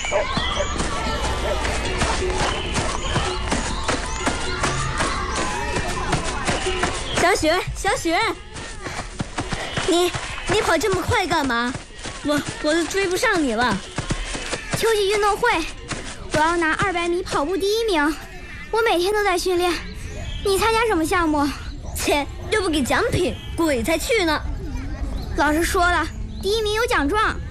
小雪，你跑这么快干嘛？我都追不上你了。 秋季运动会，我要拿200米跑步第1名。我每天都在训练。你参加什么项目？ 切，又不给奖品，鬼才去呢。 老师说了，第1名有奖状。